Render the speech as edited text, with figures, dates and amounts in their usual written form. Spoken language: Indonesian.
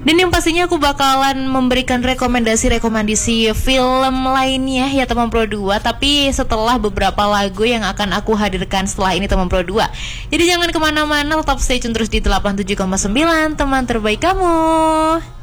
Dan yang pastinya aku bakalan memberikan rekomendasi film lainnya ya teman Pro 2, tapi setelah beberapa lagu yang akan aku hadirkan setelah ini teman Pro 2. Jadi jangan kemana-mana, tetap stay tune terus di 87,9 teman terbaik kamu.